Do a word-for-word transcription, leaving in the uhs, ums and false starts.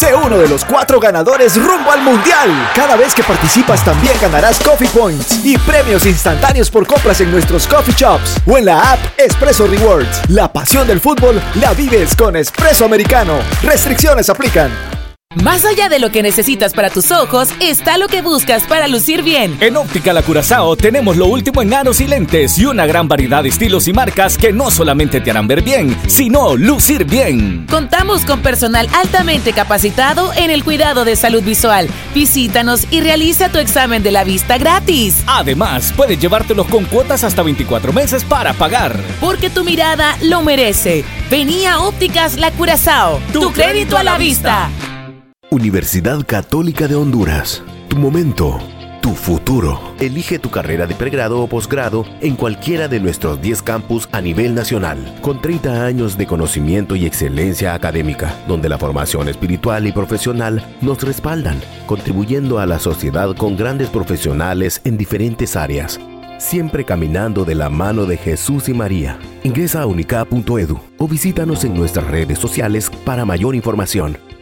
Sé uno de los cuatro ganadores rumbo al Mundial. Cada vez que participas también ganarás Coffee Points y premios instantáneos por compras en nuestros coffee shops o en la app Espresso Rewards. La pasión del fútbol la vives con Espresso Americano. Restricciones aplican. Más allá de lo que necesitas para tus ojos, está lo que buscas para lucir bien. En Óptica La Curazao tenemos lo último en aros y lentes y una gran variedad de estilos y marcas que no solamente te harán ver bien, sino lucir bien. Contamos con personal altamente capacitado en el cuidado de salud visual. Visítanos y realiza tu examen de la vista gratis. Además, puedes llevártelos con cuotas hasta veinticuatro meses para pagar. Porque tu mirada lo merece. Vení a Ópticas La Curazao. Tu, tu crédito a la vista. Universidad Católica de Honduras. Tu momento, tu futuro. Elige tu carrera de pregrado o posgrado en cualquiera de nuestros diez campus a nivel nacional, con treinta años de conocimiento y excelencia académica, donde la formación espiritual y profesional nos respaldan, contribuyendo a la sociedad con grandes profesionales en diferentes áreas, siempre caminando de la mano de Jesús y María. Ingresa a unicap punto edu o visítanos en nuestras redes sociales para mayor información.